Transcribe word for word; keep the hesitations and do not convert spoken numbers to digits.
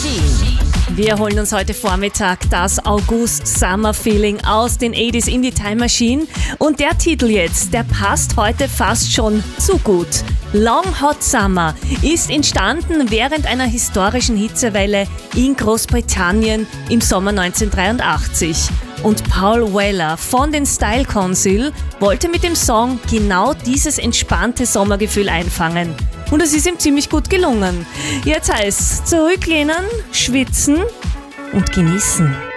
Machine. Wir holen uns heute Vormittag das August-Summer-Feeling aus den achtziger in die Time Machine. Und der Titel jetzt, der passt heute fast schon zu gut. Long Hot Summer ist entstanden während einer historischen Hitzewelle in Großbritannien im Sommer neunzehnhundertdreiundachtzig. Und Paul Weller von den Style Council wollte mit dem Song genau dieses entspannte Sommergefühl einfangen. Und es ist ihm ziemlich gut gelungen. Jetzt heißt es zurücklehnen, schwitzen und genießen.